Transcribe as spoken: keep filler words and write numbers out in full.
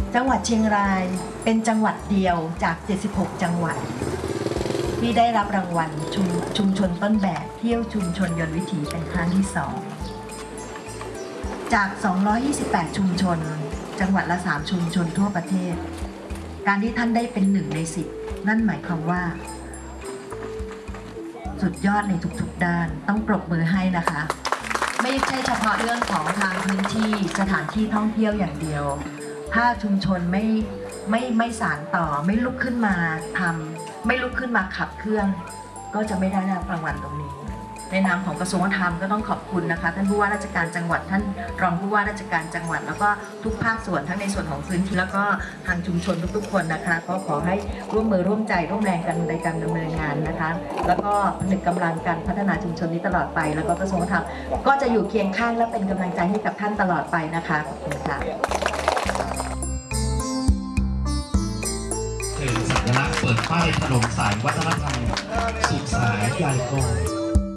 จังหวัดเชียงรายเป็นจังหวัดเดียวจากเจ็ดสิบหกจังหวัดที่ได้รับรางวัลชุมชุมชนต้นแบบเที่ยวชุมชนยนต์วิถีเป็นครั้งที่สองจากสองร้อยยี่สิบแปดชุมชนจังหวัดละสามชุมชนทั่วประเทศการที่ท่านได้เป็นหนึ่งในสิบนั่นหมายความว่าสุดยอดในทุกๆด้านต้องปรบมือให้นะคะไม่ใช่เฉพาะเรื่องของทางพื้นที่สถานที่ท่องเที่ยวอย่างเดียวถ้าชุมชนไม่ไม่ไม่สานต่อไม่ลุกขึ้นมาทำไม่ลุกขึ้นมาขับเคลื่อนก็จะไม่ได้รับรางวัลตรงนี้ในนามของกระทรวงวัฒนธรรมก็ต้องขอบคุณนะคะท่านผู้ว่าราชการจังหวัดท่านรองผู้ว่าราชการจังหวัดแล้วก็ทุกภาคส่วนทั้งในส่วนของพื้นที่แล้วก็ทางชุมชนทุกๆคนนะคะก็ขอให้ร่วมมือร่วมใจร่วมแรงกันในการดำเนินงานนะคะแล้วก็ผนึกกำลังการพัฒนาชุมชนนี้ตลอดไปแล้วก็กระทรวงวัฒนธรรมก็จะอยู่เคียงข้างและเป็นกำลังใจให้กับท่านตลอดไปนะคะขอบคุณค่ะคือสัญลักษณ์เปิดป้ายถนนสายวัฒนธรรมสุขสายใหญ่โต